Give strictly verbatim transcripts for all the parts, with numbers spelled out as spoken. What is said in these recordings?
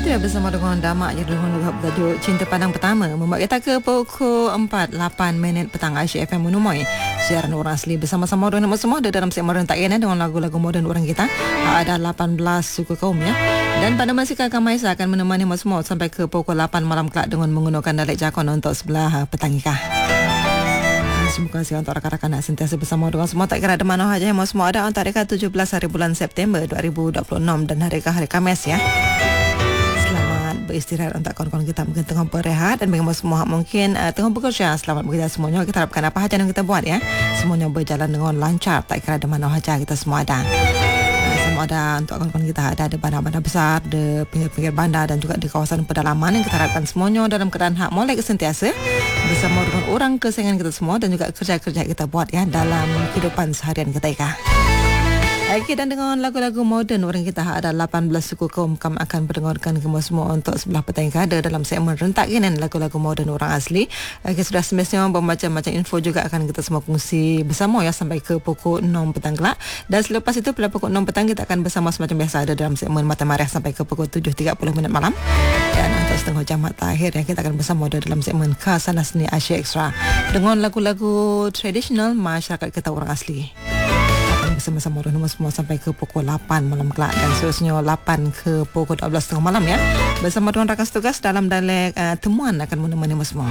Kita bersama dengan Damak yang dengan bertajuk Cinta Pandang Pertama membuat kita ke pukul empat lapan minit petang. Aisyah F M Menumoy siaran orang asli bersama-sama dengan semua ada dalam segmen rentak ini dengan lagu-lagu moden orang kita. Ada lapan belas suku kaum ya. Dan pada masa Kakak Maisa akan menemani semua sampai ke pukul lapan malam kelak dengan menggunakan dialek Jakon untuk sebelah petang ikah. Semoga kasih untuk rakan-rakan nak sentiasa bersama dengan semua. Tak kira ada mana saja yang semua ada antara tujuh belas hari bulan September dua ribu dua puluh enam dan hari ke hari Khamis ya. Beristirahat untuk kawan-kawan kita mungkin tengah berehat dan bagi semua mungkin uh, tengah bekerja. Selamat bekerja semuanya. Kita harapkan apa saja yang kita buat ya semuanya berjalan dengan lancar. Tak kira ada mana saja kita semua ada. Uh, semua ada untuk kawan-kawan kita ada ada bandar-bandar besar, di pinggir-pinggir bandar dan juga di kawasan pedalaman yang kita harapkan semuanya dalam keadaan hak molek sentiasa bersama dengan orang kesayangan kita semua dan juga kerja-kerja kita buat ya dalam kehidupan seharian kita ya. Okey, dan dengan lagu-lagu moden orang kita ada lapan belas suku kaum kami akan mendengarkan kamu semua untuk sebelah petang ada dalam segmen rentak ini lagu-lagu moden orang asli. Okey, sudah semestinya bermacam-macam info juga akan kita semua kongsi bersama ya sampai ke pukul enam petang kelak. Dan selepas itu pada pukul enam petang kita akan bersama semacam biasa ada dalam segmen Mata Mariah sampai ke pukul tujuh tiga puluh minit malam. Dan untuk setengah jam terakhir ya kita akan bersama ada dalam segmen Khasana Seni Asia Extra dengan lagu-lagu tradisional masyarakat kita orang asli. Bersama-sama dengan semua sampai ke pukul lapan malam kelak dan seterusnya lapan ke pukul dua belas tiga puluh malam ya bersama dengan rakan setugas dalam dialek uh, temuan akan menemani semua.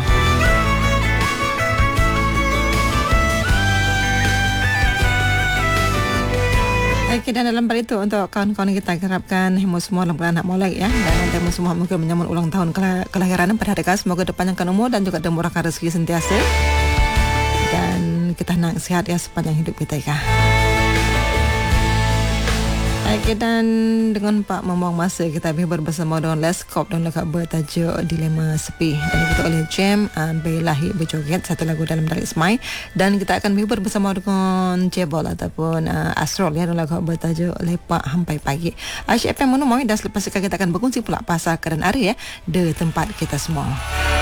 Okey, dan dalam hal itu untuk kawan-kawan kita harapkan semua dalam keadaan nak molek ya dan nanti semua mungkin menyambut ulang tahun kelahiran pada hari ini semoga dipanjangkan umur dan juga dimurahkan rezeki sentiasa dan kita nak sihat ya sepanjang hidup kita ya. Okey, dan dengan Pak membuang masa kita berhibur bersama dengan Leskop dan lagu bertajuk Dilema Sepi dan kita oleh Jem uh, Belahi Berjoget satu lagu dalam dari Ismail dan kita akan berhibur bersama dengan Jebol ataupun uh, Astrol ya dan lagu bertajuk Lepak Hampai Pagi. Aisyah F M Menumoy dan selepas itu kita akan berkongsi pula pasal keadaan hari ya di tempat kita semua.